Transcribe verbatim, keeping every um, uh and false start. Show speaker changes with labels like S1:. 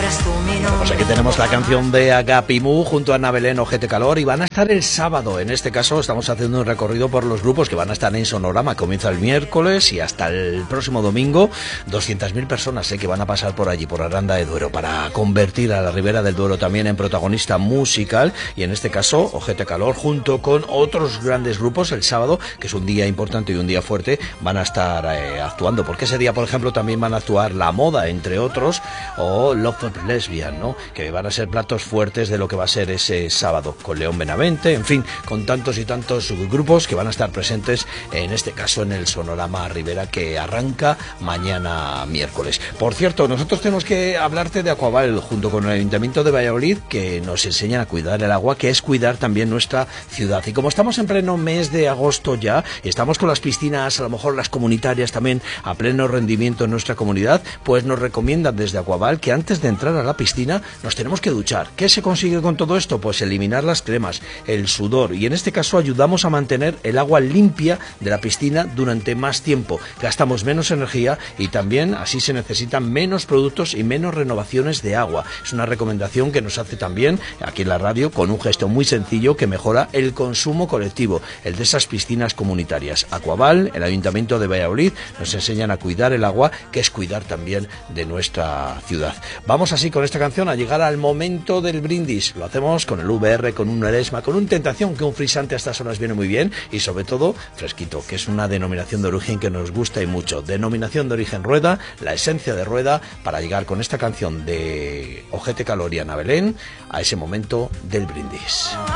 S1: Pues aquí tenemos la canción de Agapimu junto a Ana Belén, Ojete Calor, y van a estar el sábado. En este caso estamos haciendo un recorrido por los grupos que van a estar en Sonorama. Comienza el miércoles y hasta el próximo domingo. doscientas mil personas eh, que van a pasar por allí, por Aranda de Duero, para convertir a la Ribera del Duero también en protagonista musical. Y en este caso, Ojete Calor, junto con otros grandes grupos, el sábado, que es un día importante y un día fuerte, van a estar eh, actuando. Porque ese día, por ejemplo, también van a actuar La Moda, entre otros, o Love of Lesbian, ¿no? Que van a ser platos fuertes de lo que va a ser ese sábado, con León Benavente, en fin, con tantos y tantos grupos que van a estar presentes, en este caso en el Sonorama Ribera, que arranca mañana miércoles. Por cierto, nosotros tenemos que hablarte de Aquaval, junto con el Ayuntamiento de Valladolid, que nos enseñan a cuidar el agua, que es cuidar también nuestra ciudad. Y como estamos en pleno mes de agosto ya, y estamos con las piscinas, a lo mejor las comunitarias también, a pleno rendimiento en nuestra comunidad, pues nos recomiendan desde Aquaval que antes de entrar a la piscina nos tenemos que duchar. ¿Qué se consigue con todo esto? Pues eliminar las cremas, el sudor, y en este caso ayudamos a mantener el agua limpia de la piscina durante más tiempo. Gastamos menos energía y también así se necesitan menos productos y menos renovaciones de agua. Es una recomendación que nos hace también aquí en la radio, con un gesto muy sencillo que mejora el consumo colectivo, el de esas piscinas comunitarias. Aquaval, el Ayuntamiento de Valladolid, nos enseñan a cuidar el agua, que es cuidar también de nuestra ciudad. Vamos así con esta canción a llegar al momento del brindis. Lo hacemos con el V R, con un Eresma, con un Tentación, que un frisante a estas horas viene muy bien, y sobre todo fresquito, que es una denominación de origen que nos gusta y mucho. Denominación de origen Rueda, la esencia de Rueda, para llegar con esta canción de Ojete Calor y Ana Belén a ese momento del brindis.